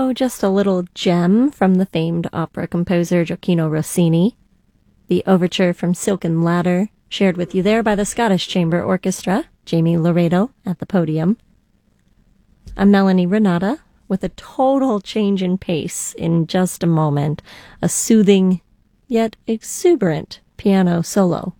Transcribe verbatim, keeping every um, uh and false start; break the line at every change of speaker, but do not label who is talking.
piano, just a little gem from the famed opera composer Gioacchino Rossini. The overture from Silken Ladder, shared with you there by the Scottish Chamber Orchestra, Jamie Laredo at the podium. I'm Melanie Renata with a total change in pace in just a moment, a soothing yet exuberant piano solo